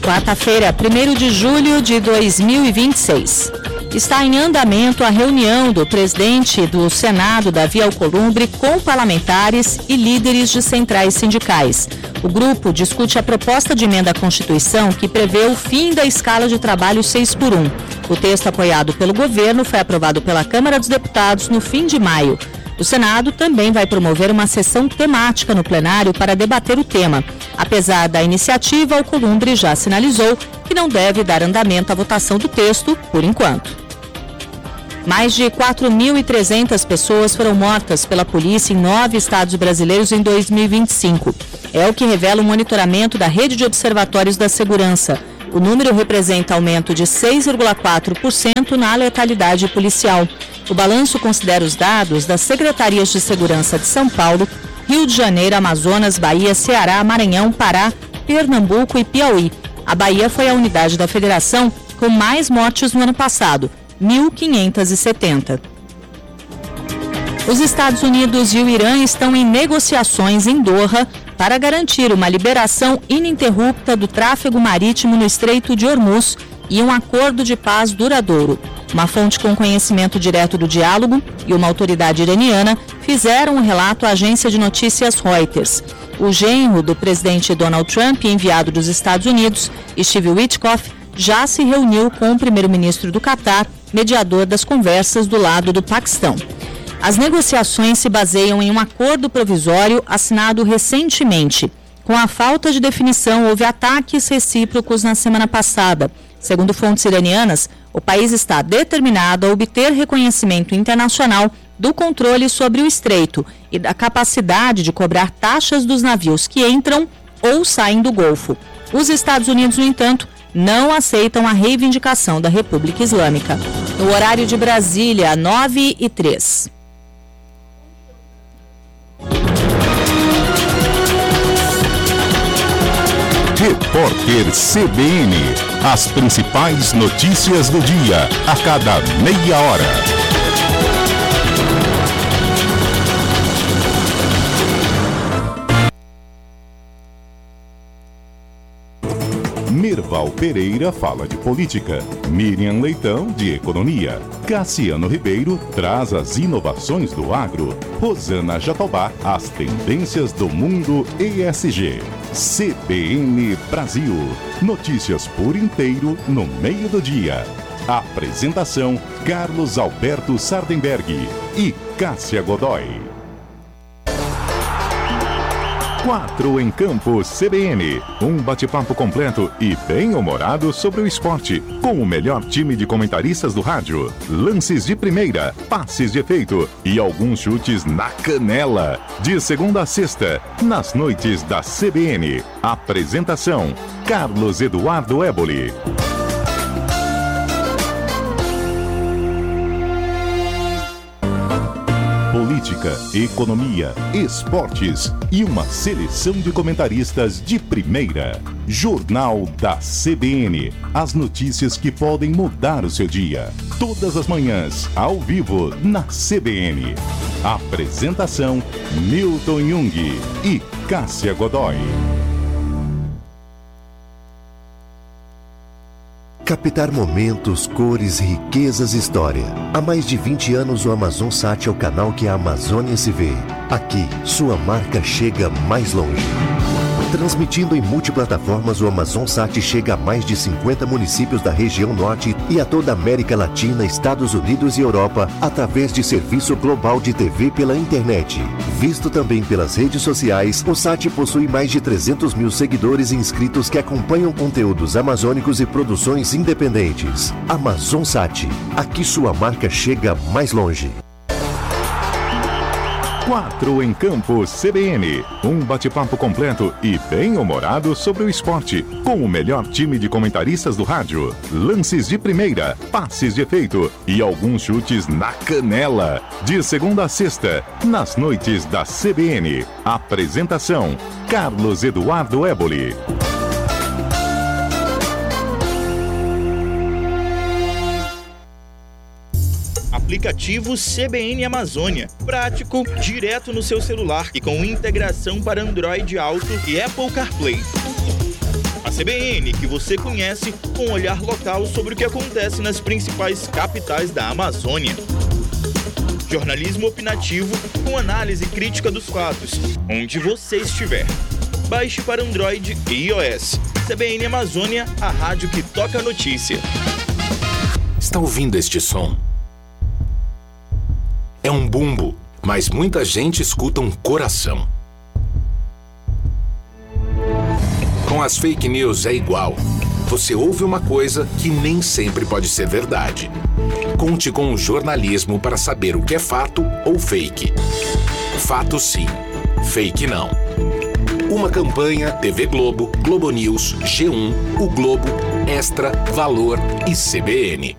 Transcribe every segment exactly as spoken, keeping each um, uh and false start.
Quarta-feira, primeiro de julho de dois mil e vinte e seis. Está em andamento a reunião do presidente do Senado, Davi Alcolumbre, com parlamentares e líderes de centrais sindicais. O grupo discute a proposta de emenda à Constituição que prevê o fim da escala de trabalho seis por um. O texto apoiado pelo governo foi aprovado pela Câmara dos Deputados no fim de maio. O Senado também vai promover uma sessão temática no plenário para debater o tema. Apesar da iniciativa, Alcolumbre já sinalizou que não deve dar andamento à votação do texto por enquanto. Mais de quatro mil e trezentas pessoas foram mortas pela polícia em nove estados brasileiros em dois mil e vinte e cinco. É o que revela o monitoramento da Rede de Observatórios da Segurança. O número representa aumento de seis vírgula quatro por cento na letalidade policial. O balanço considera os dados das Secretarias de Segurança de São Paulo, Rio de Janeiro, Amazonas, Bahia, Ceará, Maranhão, Pará, Pernambuco e Piauí. A Bahia foi a unidade da federação com mais mortes no ano passado, mil quinhentos e setenta. Os Estados Unidos e o Irã estão em negociações em Doha para garantir uma liberação ininterrupta do tráfego marítimo no Estreito de Hormuz e um acordo de paz duradouro. Uma fonte com conhecimento direto do diálogo e uma autoridade iraniana fizeram um relato à agência de notícias Reuters. O genro do presidente Donald Trump, enviado dos Estados Unidos, Steve Witkoff, já se reuniu com o primeiro-ministro do Catar, mediador das conversas do lado do Paquistão. As negociações se baseiam em um acordo provisório assinado recentemente. Com a falta de definição, houve ataques recíprocos na semana passada. Segundo fontes iranianas, o país está determinado a obter reconhecimento internacional do controle sobre o estreito e da capacidade de cobrar taxas dos navios que entram ou saem do Golfo. Os Estados Unidos, no entanto, não aceitam a reivindicação da República Islâmica. No horário de Brasília, nove e três. Repórter C B N. As principais notícias do dia, a cada meia hora. Merval Pereira fala de política, Miriam Leitão de economia, Cassiano Ribeiro traz as inovações do agro, Rosana Jatobá as tendências do mundo E S G. C B N Brasil, notícias por inteiro no meio do dia. Apresentação Carlos Alberto Sardenberg e Cássia Godoy. Quatro em Campo C B N, um bate-papo completo e bem-humorado sobre o esporte, com o melhor time de comentaristas do rádio, lances de primeira, passes de efeito e alguns chutes na canela. De segunda a sexta, nas noites da C B N. Apresentação, Carlos Eduardo Éboli. Política, economia, esportes e uma seleção de comentaristas de primeira. Jornal da C B N. As notícias que podem mudar o seu dia. Todas as manhãs, ao vivo, na C B N. Apresentação, Milton Jung e Cássia Godoy. Captar momentos, cores, riquezas e história. Há mais de vinte anos o AmazonSat é o canal que a Amazônia se vê. Aqui, sua marca chega mais longe. Transmitindo em multiplataformas, o AmazonSat chega a mais de cinquenta municípios da região norte e a toda a América Latina, Estados Unidos e Europa, através de serviço global de T V pela internet. Visto também pelas redes sociais, o Sat possui mais de trezentos mil seguidores e inscritos que acompanham conteúdos amazônicos e produções independentes. AmazonSat, aqui sua marca chega mais longe. Quatro em Campo C B N, um bate-papo completo e bem-humorado sobre o esporte, com o melhor time de comentaristas do rádio, lances de primeira, passes de efeito e alguns chutes na canela. De segunda a sexta, nas noites da C B N. Apresentação, Carlos Eduardo Éboli. Aplicativo C B N Amazônia. Prático, direto no seu celular e com integração para Android Auto e Apple CarPlay. C B N, que você conhece, com um olhar local sobre o que acontece nas principais capitais da Amazônia. Jornalismo opinativo com análise crítica dos fatos, onde você estiver. Baixe para Android e iOS. C B N Amazônia, a rádio que toca a notícia. Está ouvindo este som? É um bumbo, mas muita gente escuta um coração. Com as fake news é igual. Você ouve uma coisa que nem sempre pode ser verdade. Conte com o jornalismo para saber o que é fato ou fake. Fato sim, fake não. Uma campanha T V Globo, Globo News, G um, O Globo, Extra, Valor e C B N.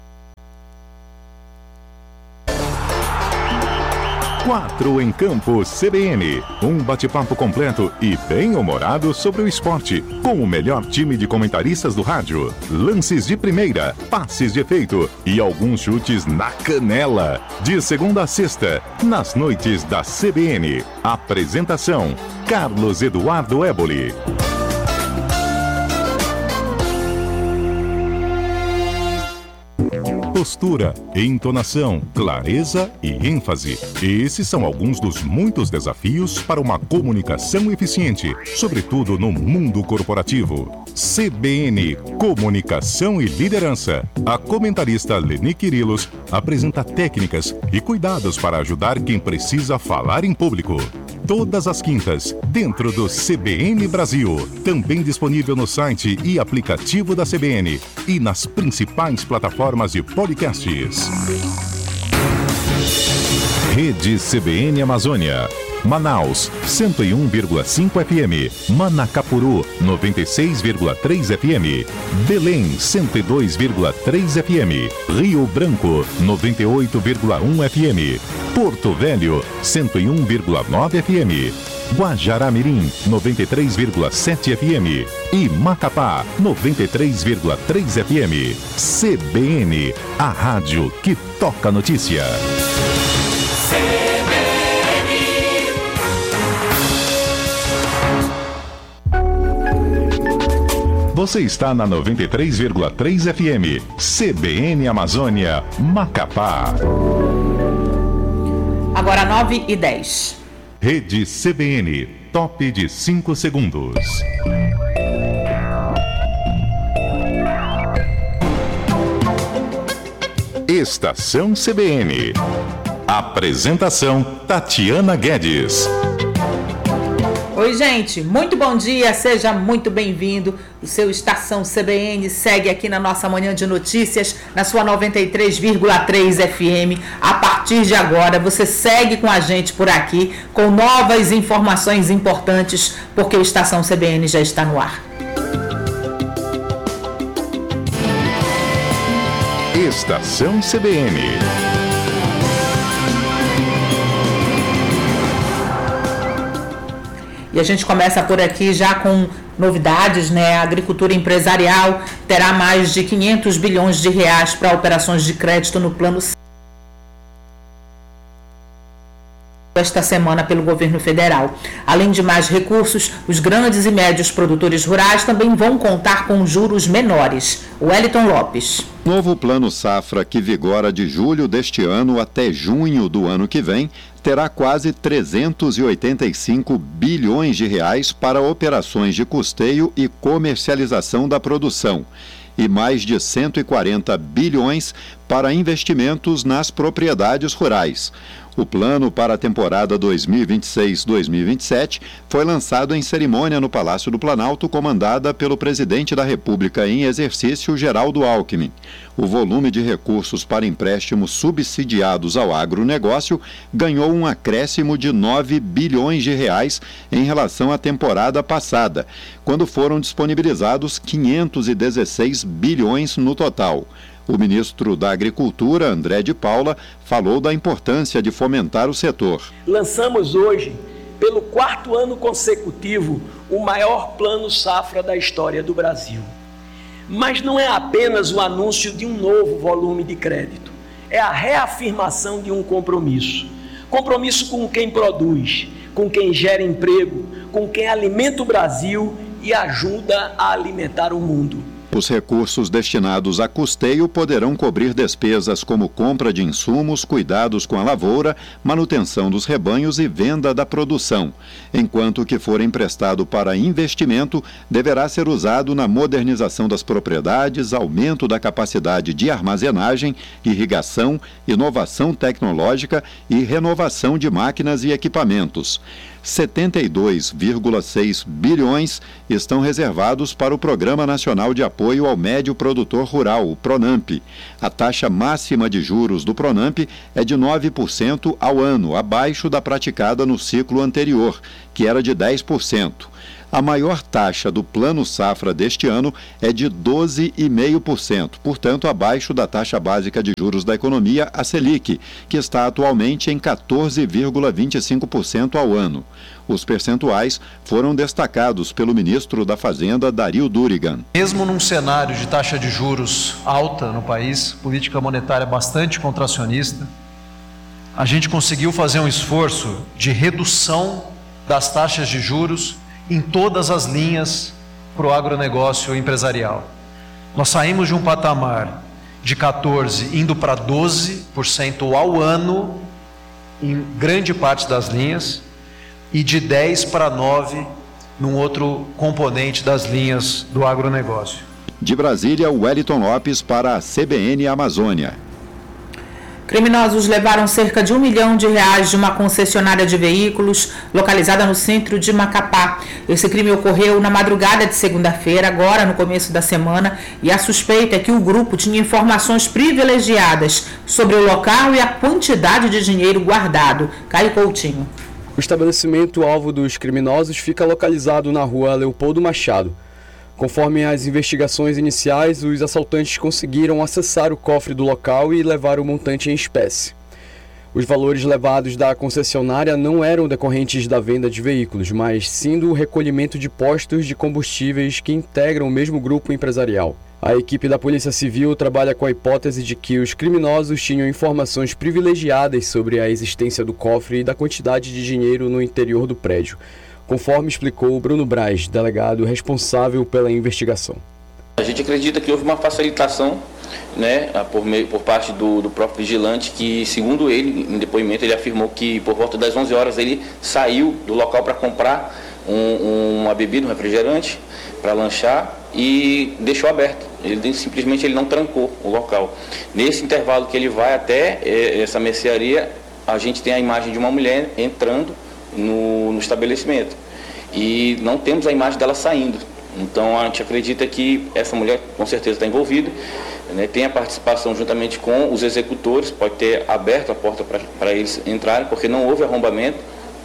Quatro em Campo C B N. Um bate-papo completo e bem-humorado sobre o esporte, com o melhor time de comentaristas do rádio. Lances de primeira, passes de efeito e alguns chutes na canela. De segunda a sexta, nas noites da C B N. Apresentação: Carlos Eduardo Éboli. Postura, entonação, clareza e ênfase. Esses são alguns dos muitos desafios para uma comunicação eficiente, sobretudo no mundo corporativo. C B N Comunicação e Liderança. A comentarista Leni Quirilos apresenta técnicas e cuidados para ajudar quem precisa falar em público. Todas as quintas, dentro do C B N Brasil. Também disponível no site e aplicativo da C B N e nas principais plataformas de podcasts. Rede C B N Amazônia. Manaus, cento e um vírgula cinco F M. Manacapuru, noventa e seis vírgula três F M. Belém, cento e dois vírgula três F M. Rio Branco, noventa e oito vírgula um F M. Porto Velho, cento e um vírgula nove F M. Guajará-Mirim, noventa e três vírgula sete F M. E Macapá, noventa e três vírgula três F M. C B N, a rádio que toca notícia. Você está na noventa e três vírgula três F M, C B N Amazônia, Macapá. Agora nove e dez. Rede C B N, top de cinco segundos. Estação C B N. Apresentação: Tatiana Guedes. Oi, gente, muito bom dia, seja muito bem-vindo. O seu Estação C B N segue aqui na nossa manhã de notícias, na sua noventa e três vírgula três F M. A partir de agora, você segue com a gente por aqui, com novas informações importantes, porque o Estação C B N já está no ar. Estação C B N. E a gente começa por aqui já com novidades, né? A agricultura empresarial terá mais de quinhentos bilhões de reais para operações de crédito no plano esta semana pelo governo federal. Além de mais recursos, os grandes e médios produtores rurais também vão contar com juros menores. Wellington Lopes. Novo Plano Safra, que vigora de julho deste ano até junho do ano que vem, terá quase trezentos e oitenta e cinco bilhões de reais para operações de custeio e comercialização da produção e mais de cento e quarenta bilhões para investimentos nas propriedades rurais. O plano para a temporada dois mil e vinte e seis a dois mil e vinte e sete foi lançado em cerimônia no Palácio do Planalto, comandada pelo presidente da República em exercício, Geraldo Alckmin. O volume de recursos para empréstimos subsidiados ao agronegócio ganhou um acréscimo de nove bilhões de reais em relação à temporada passada, quando foram disponibilizados quinhentos e dezesseis bilhões no total. O ministro da Agricultura, André de Paula, falou da importância de fomentar o setor. Lançamos hoje, pelo quarto ano consecutivo, o maior plano safra da história do Brasil. Mas não é apenas o anúncio de um novo volume de crédito, é a reafirmação de um compromisso. Compromisso com quem produz, com quem gera emprego, com quem alimenta o Brasil e ajuda a alimentar o mundo. Os recursos destinados a custeio poderão cobrir despesas como compra de insumos, cuidados com a lavoura, manutenção dos rebanhos e venda da produção, enquanto o que for emprestado para investimento deverá ser usado na modernização das propriedades, aumento da capacidade de armazenagem, irrigação, inovação tecnológica e renovação de máquinas e equipamentos. setenta e dois vírgula seis bilhões estão reservados para o Programa Nacional de Apoio ao Médio Produtor Rural, o PRONAMP. A taxa máxima de juros do PRONAMP é de nove por cento ao ano, abaixo da praticada no ciclo anterior, que era de dez por cento. A maior taxa do Plano Safra deste ano é de doze vírgula cinco por cento, portanto abaixo da taxa básica de juros da economia, a Selic, que está atualmente em quatorze vírgula vinte e cinco por cento ao ano. Os percentuais foram destacados pelo ministro da Fazenda, Dario Durigan. Mesmo num cenário de taxa de juros alta no país, política monetária bastante contracionista, a gente conseguiu fazer um esforço de redução das taxas de juros em todas as linhas para o agronegócio empresarial. Nós saímos de um patamar de quatorze por cento indo para doze por cento ao ano em grande parte das linhas e de dez para nove por cento num outro componente das linhas do agronegócio. De Brasília, Wellington Lopes para a C B N Amazônia. Criminosos levaram cerca de um milhão de reais de uma concessionária de veículos localizada no centro de Macapá. Esse crime ocorreu na madrugada de segunda-feira, agora no começo da semana, e a suspeita é que o grupo tinha informações privilegiadas sobre o local e a quantidade de dinheiro guardado. Caio Coutinho. O estabelecimento alvo dos criminosos fica localizado na rua Leopoldo Machado. Conforme as investigações iniciais, os assaltantes conseguiram acessar o cofre do local e levar o montante em espécie. Os valores levados da concessionária não eram decorrentes da venda de veículos, mas sim do recolhimento de postos de combustíveis que integram o mesmo grupo empresarial. A equipe da Polícia Civil trabalha com a hipótese de que os criminosos tinham informações privilegiadas sobre a existência do cofre e da quantidade de dinheiro no interior do prédio, conforme explicou Bruno Braz, delegado responsável pela investigação. A gente acredita que houve uma facilitação, né, por, meio, por parte do, do próprio vigilante, que, segundo ele, em depoimento, ele afirmou que por volta das onze horas ele saiu do local para comprar um, um, uma bebida, um refrigerante, para lanchar e deixou aberto. Ele simplesmente ele não trancou o local. Nesse intervalo que ele vai até eh, essa mercearia, a gente tem a imagem de uma mulher entrando No, no estabelecimento e não temos a imagem dela saindo. Então a gente acredita que essa mulher com certeza está envolvida, né? Tem a participação juntamente com os executores, pode ter aberto a porta para eles entrarem, porque não houve arrombamento,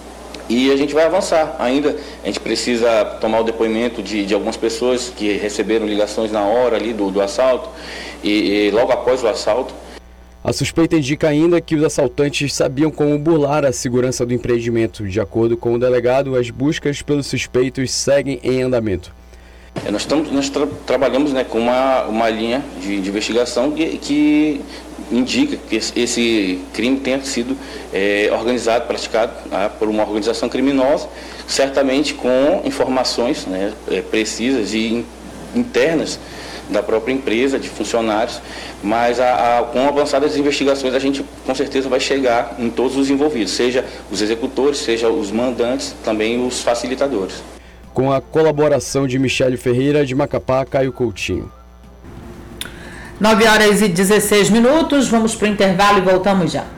e a gente vai avançar ainda. A gente precisa tomar o depoimento de, de algumas pessoas que receberam ligações na hora ali do, do assalto e, e logo após o assalto. A suspeita indica ainda que os assaltantes sabiam como burlar a segurança do empreendimento. De acordo com o delegado, as buscas pelos suspeitos seguem em andamento. É, nós, estamos, nós tra trabalhamos, né, com uma, uma linha de, de investigação que, que indica que esse, esse crime tenha sido é, organizado, praticado ah, por uma organização criminosa, certamente com informações, né, é, precisas e in, internas da própria empresa, de funcionários, mas a, a, com o avançar das investigações a gente com certeza vai chegar em todos os envolvidos, seja os executores, seja os mandantes, também os facilitadores. Com a colaboração de Michele Ferreira, de Macapá, Caio Coutinho. nove horas e dezesseis minutos, vamos para o intervalo e voltamos já.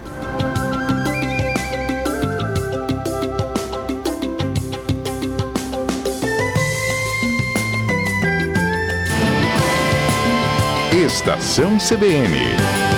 Estação C B N.